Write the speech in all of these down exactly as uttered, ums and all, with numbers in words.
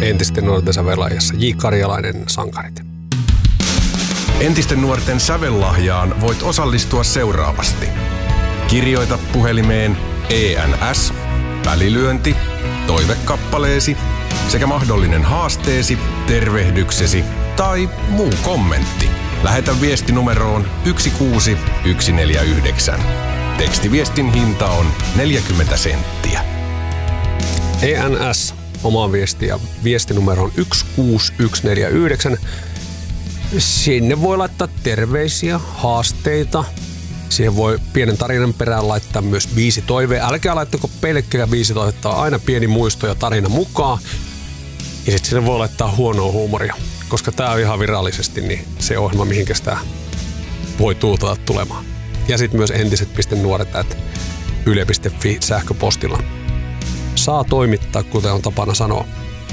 entisten nuorten sävellahjassa. J. Karjalainen, Sankarit. Entisten nuorten sävellahjaan voit osallistua seuraavasti. Kirjoita puhelimeen E N S, välilyönti, toivekappaleesi sekä mahdollinen haasteesi, tervehdyksesi tai muu kommentti. Lähetä viesti numeroon yksi kuusi yksi neljä yhdeksän. Tekstiviestin hinta on neljäkymmentä senttiä. E N S, oma viesti ja viestinumero on yksi kuusi yksi neljä yhdeksän. Sinne voi laittaa terveisiä, haasteita. Siihen voi pienen tarinan perään laittaa myös biisitoive. Älkää laittako pelkkää biisitoivetta, aina pieni muisto ja tarina mukaan. Ja sitten sinne voi laittaa huonoa huumoria, koska tää on ihan virallisesti niin se ohjelma, mihinkä sitä voi tuutata tulemaan. Ja sitten myös entiset.nuoret at yle piste fi sähköpostilla. Saa toimittaa, kuten on tapana sanoa.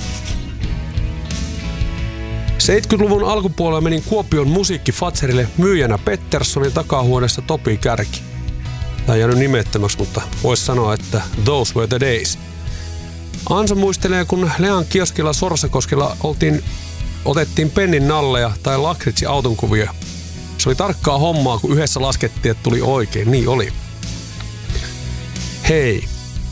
seitsemänkymmentäluvun alkupuolella menin Kuopion musiikkifatserille myyjänä Petterssonin takahuoneessa Topi Kärki. Tämä ei jäänyt nimettömäksi, mutta voisi sanoa, että those were the days. Ansa muistelee, kun Lean kioskilla Sorsakoskella oltiin, otettiin pennin nalleja tai lakritsi autonkuvia. Se oli tarkkaa hommaa, kun yhdessä laskettiin, että tuli oikein. Niin oli. Hei.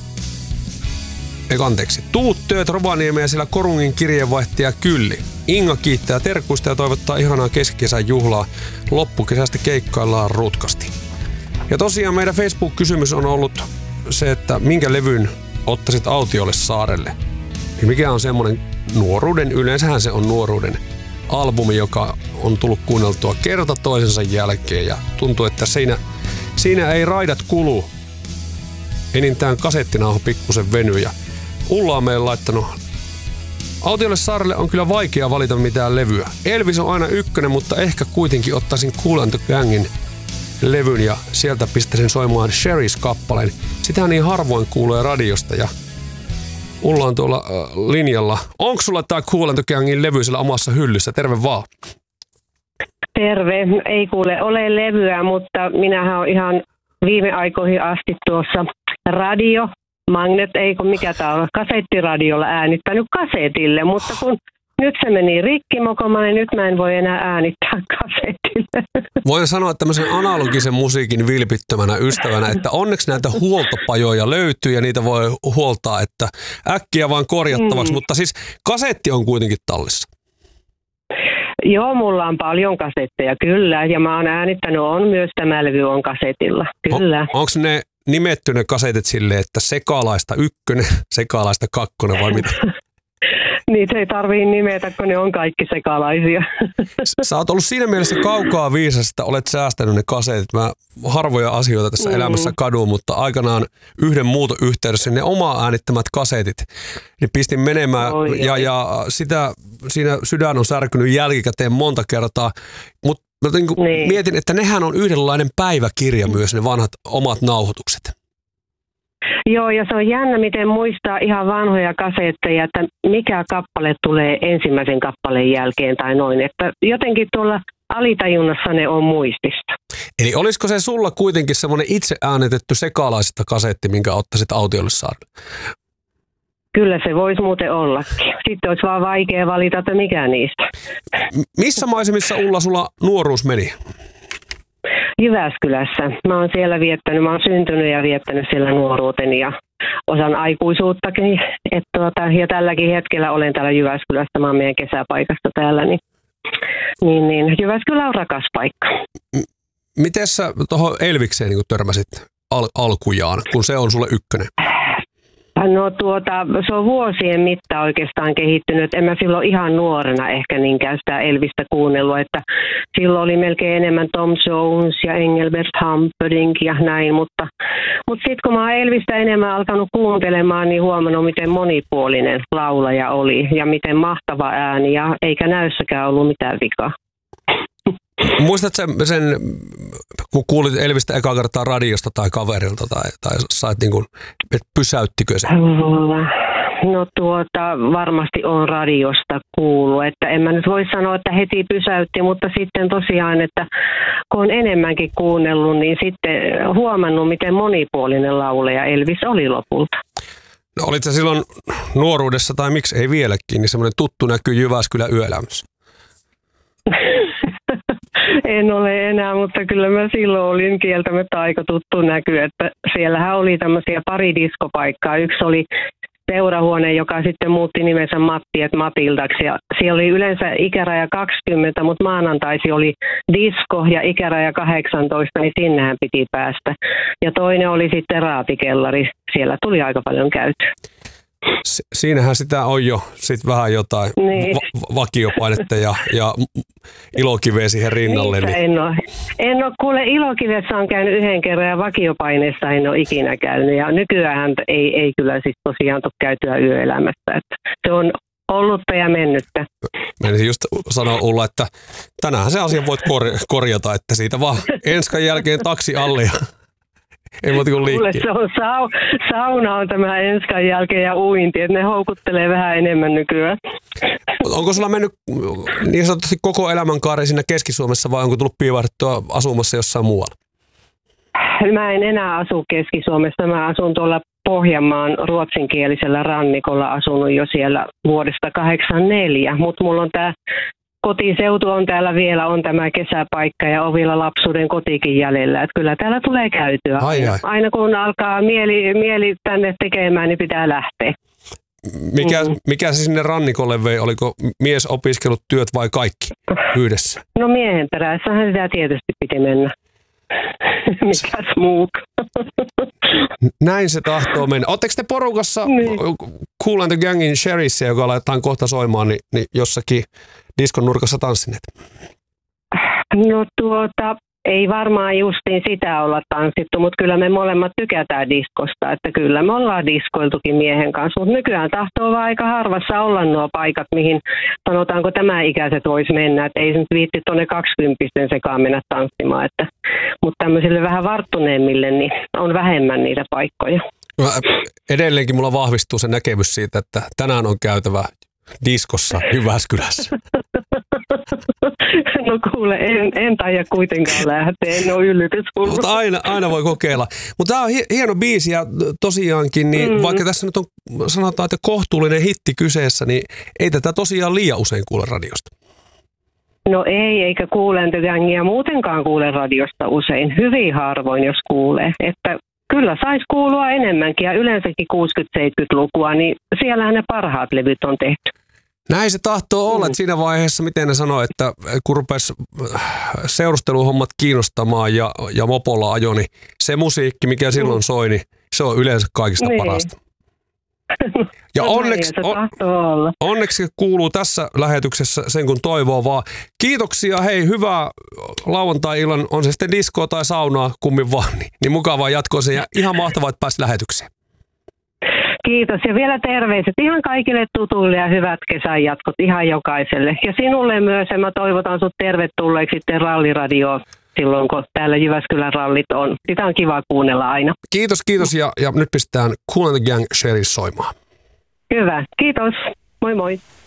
Eikä anteeksi. Tuut työt Rovaniemeen ja siellä Korungin kirjeenvaihtaja Kylli. Inga kiittää terkuista ja toivottaa ihanaa keskikesän juhlaa. Loppukesästä keikkaillaan rutkasti. Ja tosiaan meidän Facebook-kysymys on ollut se, että minkä levyn ottaisit autiolle saarelle. Ja mikä on semmoinen nuoruuden, yleensähän se on nuoruuden albumi, joka on tullut kuunneltua kerta toisensa jälkeen. Ja tuntuu, että siinä, siinä ei raidat kulu. Enintään kasettinauha pikkusen venyy. Ja Ulla on meille laittanut: autiolle saarelle on kyllä vaikea valita mitään levyä. Elvis on aina ykkönen, mutta ehkä kuitenkin ottaisin Kool and the Gangin levyn ja sieltä pistäisin soimaan Sherry's-kappaleen. Sitähän niin harvoin kuulee radiosta ja Ulla on tuolla äh, linjalla. Onko sulla tää Kool and the Gangin levy siellä omassa hyllyssä? Terve vaan. Terve. Ei kuule ole levyä, mutta minähän olen ihan viime aikoihin asti tuossa radio, magnet, eikö mikä tää on, kasettiradiolla äänittänyt kasetille, mutta kun nyt se meni rikki mokoma, niin nyt mä en voi enää äänittää kasetille. Voin sanoa tämmöisen analogisen musiikin vilpittömänä ystävänä, että onneksi näitä huoltopajoja löytyy ja niitä voi huoltaa, että äkkiä vaan korjattavaksi, mm. mutta siis kasetti on kuitenkin tallissa. Joo, mulla on paljon kasetteja, kyllä, ja mä oon äänittänyt, on myös tämä levy on kasetilla, kyllä. On, onko ne nimetty ne kasetit silleen, että sekalaista ykkönen, sekalaista kakkonen vai mitä? Niitä ei tarvii nimetä, kun ne on kaikki sekalaisia. Sä oot ollut siinä mielessä kaukaa viisas, että olet säästänyt ne kasetit. Mä harvoja asioita tässä mm. elämässä kadun, mutta aikanaan yhden muuton yhteydessä ne omaa äänittämät kasetit, niin pistin menemään oh, ja, ja sitä, siinä sydän on särkynyt jälkikäteen monta kertaa, mutta mä niin. mietin, että nehän on yhdenlainen päiväkirja myös, ne vanhat omat nauhoitukset. Joo, ja se on jännä, miten muistaa ihan vanhoja kasetteja, että mikä kappale tulee ensimmäisen kappaleen jälkeen tai noin. Että jotenkin tuolla alitajunnassa ne on muistista. Eli olisiko se sulla kuitenkin semmoinen itse äänetetty sekalaisesta kasetti, minkä ottaisit autiolle saada? Kyllä se voisi muuten ollakin. Sitten olisi vaan vaikea valita, että mikä niistä. Missä maisemissa, Ulla, sulla nuoruus meni? Jyväskylässä. Mä oon siellä viettänyt, mä oon syntynyt ja viettänyt siellä nuoruuteni ja osan aikuisuuttakin. Et tuota, ja tälläkin hetkellä olen täällä Jyväskylässä, mä oon meidän kesäpaikasta täällä. Niin, niin, niin. Jyväskylä on rakas paikka. Miten sä tuohon Elvikseen niin törmäsit al- alkujaan, kun se on sulle ykkönen? No tuota, se on vuosien mittaan oikeastaan kehittynyt. En mä silloin ihan nuorena ehkä niinkään sitä Elvistä kuunnellut, että silloin oli melkein enemmän Tom Jones ja Engelbert Humperdinck ja näin, mutta, mutta sitten kun mä oon Elvistä enemmän alkanut kuuntelemaan, niin huomannut, miten monipuolinen laulaja oli ja miten mahtava ääni ja eikä näyssäkään ollut mitään vikaa. Muistatko sen, kun kuulit Elvistä eka kertaa radiosta tai kaverilta tai, tai sait niin kuin, että pysäyttikö se? No tuota, varmasti on radiosta kuullut, että en mä nyt voi sanoa, että heti pysäytti, mutta sitten tosiaan, että kun on enemmänkin kuunnellut, niin sitten huomannut, miten monipuolinen laulaja Elvis oli lopulta. Olit sä silloin nuoruudessa, tai miksi ei vieläkin, niin semmoinen tuttu näky Jyväskylän yöelämässä? En ole enää, mutta kyllä mä silloin olin kieltämättä aika tuttu näky, että siellähän oli tämmöisiä pari diskopaikkaa. Yksi oli seurahuone, joka sitten muutti nimensä Matti, et Matildaksi. Ja siellä oli yleensä ikäraja kaksikymmentä, mutta maanantaisi oli disko ja ikäraja kahdeksantoista, niin sinnehän piti päästä. Ja toinen oli sitten raatikellari. Siellä tuli aika paljon käytyä. Si- siinähän sitä on jo sit vähän jotain niin. va- vakiopainetta ja, ja ilokiveä siihen rinnalle. Niin. En ole. En ole, kuule, ilokivessä on käynyt yhden kerran ja vakiopaineessa en ole ikinä käynyt. Ja nykyään ei, ei kyllä siis tosiaan ole käytyä yöelämässä. Että se on ollutta ja mennyttä. Menisin just sanoa Ulla, että tänään se asia voit kor- korjata, että siitä vaan enskan jälkeen taksi alle ja ei muuta kuin liikkeelle. Se on sau- sauna on tämä enskan jälkeen ja uinti, että ne houkuttelee vähän enemmän nykyään. Onko sulla mennyt niin sanotusti koko elämänkaari siinä Keski-Suomessa vai onko tullut piivahdettua asumassa jossain muualla? Mä en enää asu Keski-Suomessa. Mä asun tuolla Pohjanmaan ruotsinkielisellä rannikolla, asunut jo siellä vuodesta kahdeksankymmentäneljä, mutta mulla on tämä kotiseutu on täällä vielä, on tämä kesäpaikka ja ovilla lapsuuden kotikin jäljellä. Että kyllä täällä tulee käytyä. Ai, ai. Aina kun alkaa mieli, mieli tänne tekemään, niin pitää lähteä. Mikä, mikä se sinne rannikolle vei? Oliko mies opiskellut työt vai kaikki yhdessä? No miehen perässähän sitä tietysti piti mennä. Mikäs muut? Näin se tahtoo mennä. Oletteko te porukassa niin. Kool and the Gangin Sherryssä, joka laitetaan kohta soimaan, niin, niin jossakin diskon nurkassa tanssineet? No tuota, ei varmaan justiin sitä olla tanssittu, mutta kyllä me molemmat tykätään diskosta, että kyllä me ollaan diskoiltukin miehen kanssa, mutta nykyään tahtoo vaan aika harvassa olla nuo paikat, mihin sanotaanko tämä ikäiset voisi mennä, että ei se nyt viitti tuonne kaksikymppisten sekaan mennä tanssimaan, että, mutta tämmöisille vähän varttuneemmille niin on vähemmän niitä paikkoja. Edelleenkin mulla vahvistuu se näkemys siitä, että tänään on käytävä diskossa Jyväskylässä. No kuule, en, en taida kuitenkaan lähteä, en ole yllytyskulma. Mutta aina, aina voi kokeilla. Mutta tämä on hieno biisi ja tosiaankin, niin mm. vaikka tässä nyt on sanotaan, että kohtuullinen hitti kyseessä, niin ei tätä tosiaan liian usein kuule radiosta. No ei, eikä Kool and the Gangia muutenkaan kuule radiosta usein. Hyvin harvoin, jos kuulee. Että kyllä saisi kuulua enemmänkin ja yleensäkin kuusikymmentä-seitsemänkymmentälukua, niin siellähän ne parhaat levyt on tehty. Näin se tahtoo olla, että siinä vaiheessa, miten ne sanoo, että kun rupesi seurusteluhommat kiinnostamaan ja, ja mopolla ajo, niin se musiikki, mikä silloin soi, niin se on yleensä kaikista niin. parasta. Ja onneksi, on, onneksi kuuluu tässä lähetyksessä sen kun toivoo vaan. Kiitoksia, hei, hyvää lauantai-illan, on se sitten diskoa tai saunaa, kummin vaan, niin, niin mukavaa jatkoa sen ja ihan mahtavaa, että pääsit lähetykseen. Kiitos ja vielä terveiset ihan kaikille tutuille ja hyvät kesän jatkot ihan jokaiselle. Ja sinulle myös, ja mä toivotan sut tervetulleeksi sitten ralliradioon silloin, kun täällä Jyväskylän rallit on. Sitä on kiva kuunnella aina. Kiitos, kiitos ja, ja nyt pistetään Kool and the Gang Sherry soimaan. Hyvä, kiitos. Moi moi.